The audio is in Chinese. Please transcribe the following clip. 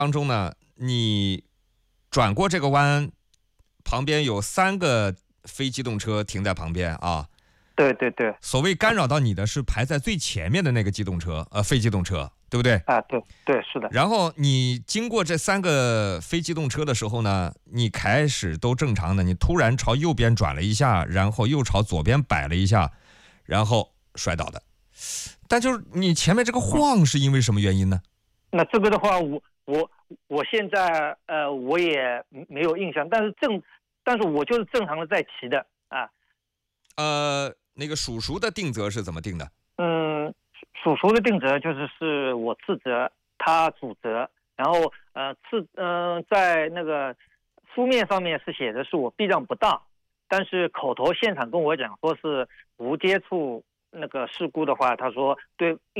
当中呢，你转过这个弯，旁边有3个非机动车停在旁边啊。 对对对。 所谓干扰到你的是排在最前面的那个机动车，非机动车，对不对？ 啊，对对，是的。 然后你经过这3个非机动车的时候呢，你开始都正常的，你突然朝右边转了一下，然后又朝左边摆了一下，然后摔倒的。但就是你前面这个晃是因为什么原因呢？ 那这个的话，我现在我也没有印象，但是我就是正常的在骑的啊。 那个叔叔的定责是怎么定的？ 叔叔的定责是我次责，他主责，然后在那个书面上面是写的是我避让不当，但是口头现场跟我讲说是无接触那个事故的话，他说对，因